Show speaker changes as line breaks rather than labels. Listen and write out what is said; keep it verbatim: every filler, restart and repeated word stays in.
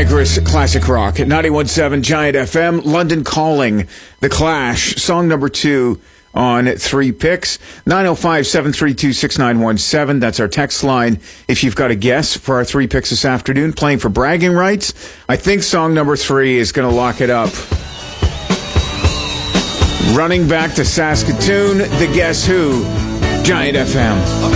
Niagara's classic rock at ninety-one point seven Giant F M. London Calling, The Clash, song number two on Three Picks. nine oh five, seven three two, six nine one seven. That's our text line. If you've got a guess for our Three Picks this afternoon, playing for bragging rights, I think song number three is going to lock it up. Running back to Saskatoon, the Guess Who, Giant F M.